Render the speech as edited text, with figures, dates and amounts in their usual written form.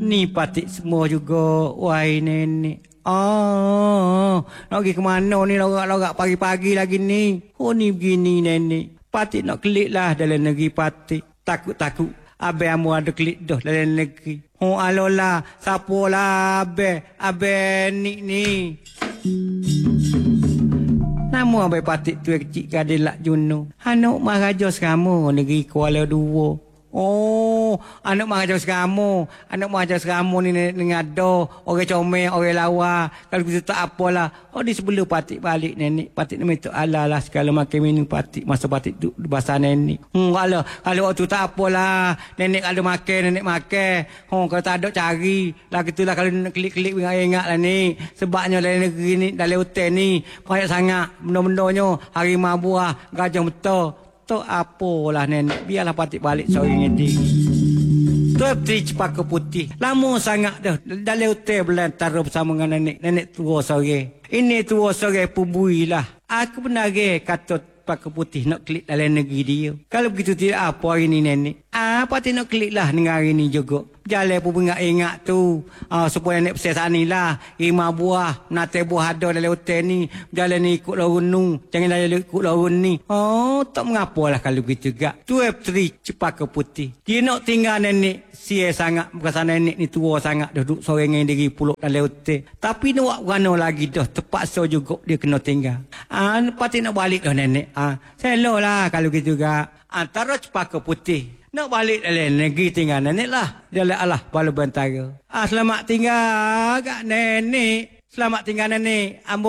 Ni patik semua juga. Wahai nenek. Nak pergi ke mana ni lorak-lorak pagi-pagi lagi ni? Oh ni begini nenek. Patik nak kelik lah dalam negeri patik. Takut-takut. Abang amu ada kelik dah dalam negeri. Oh alolah. Siapalah abang ni. Nama abang patik tu kecil Kadilak Juno. Anak Maharaja Serama negeri Kuala Dua. Oh, anak Maharaja Serama. Anak Maharaja Serama ni nenek ada. Orang comel, orang lawa. Kalau kita tak apalah. Oh, di sebelum patik balik nenek. Patik ni minta Allah lah. Segala makan minum patik. Masa patik tu bahasa nenek. Kalau waktu tak apalah. Nenek kalau makan, nenek makan. Kalau tak ada cari. Lah gitulah kalau nak klik-klik ingat lah ni. Sebabnya dalam negeri ni, dalam hotel ni. Banyak sangat benda-bendanya. Harimau buah, gajah betul. Tak apalah nenek. Biarlah patik balik seorang diri. Tuan Tri Cepaka Putih. Lama sangat dah. Dalam hotel belantara bersama dengan nenek. Nenek tua sore. Ini tua sore pubui lah. Aku benar kata Cepaka Putih nak klik dalam negeri dia. Kalau begitu tidak apa hari ni nenek. Patik nak klik lah dengan hari ni juga. Jalan pun ingat tu. Supaya nenek pesan sana lah. 5 buah. Nate buah ada dalam hotel ni. Jalan ni ikut lorun nu. Jangan jalan ikut lorun ni. Tak mengapalah kalau begitu gak. Tuan Tri Cepaka Putih. Dia nak tinggal nenek. Sia sangat. Bukan nenek ni tua sangat. Duduk seorang diri puluk dalam hotel. Tapi nak buat kerana lagi dah. Terpaksa juga dia kena tinggal. Patik nak balik dah nenek. Selo lah kalau gitu gak. Antara Cepaka Putih. Nak balik dalam negeri tinggal nenek lah. Jalan Allah Bala Bantara. Selamat tinggal kak nenek. Selamat tinggal nenek.